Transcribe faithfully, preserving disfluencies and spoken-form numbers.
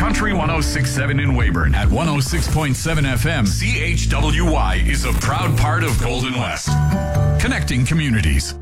Country one oh six point seven in Weyburn. At one oh six point seven F M, C H W Y is a proud part of Golden West. Connecting communities.